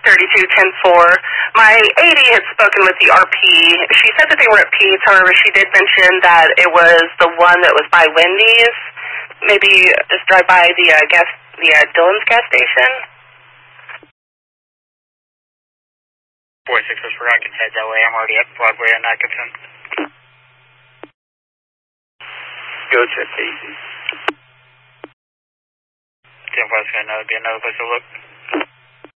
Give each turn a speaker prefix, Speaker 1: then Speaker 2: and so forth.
Speaker 1: 3210-4. My AD had spoken with the RP. She said that they were at Pete's, however, she did mention that it was the one that was by Wendy's. Maybe just drive by the Dillon's gas station.
Speaker 2: 46, we're going to head that way. I'm already at Broadway and Atkinson.
Speaker 3: Go check Casey.
Speaker 2: 10-5's going to be another place to look.